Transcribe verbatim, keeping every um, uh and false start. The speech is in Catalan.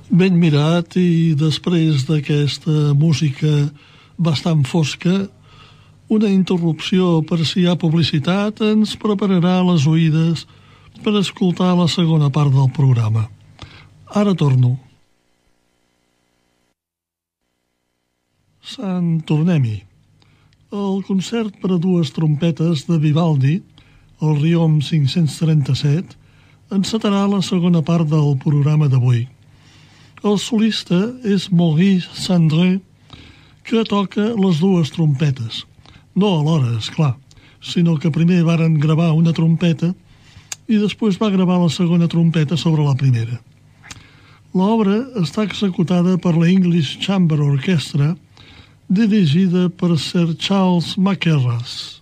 Ben mirat, i després d'aquesta música bastant fosca, una interrupció per si hi ha publicitat ens prepararà les oïdes per escoltar la segona part del programa. Ara torno. Sant tornem-hi. El concert per a dues trompetes de Vivaldi, el Riom cinc-cents trenta-set, encetarà la segona part del programa d'avui. El solista és Maurice Sandré, que toca les dues trompetes. No alhora, esclar, sinó que primer varen gravar una trompeta i després va gravar la segona trompeta sobre la primera. L'obra està executada per la English Chamber Orchestra, dirigida per Sir Charles Mackerras.